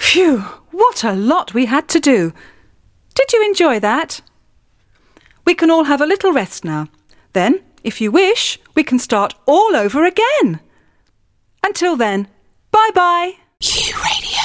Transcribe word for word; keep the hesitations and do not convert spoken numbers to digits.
Phew, what a lot we had to do. Did you enjoy that? We can all have a little rest now. Then, if you wish, we can start all over again. Until then, bye-bye. You Radio.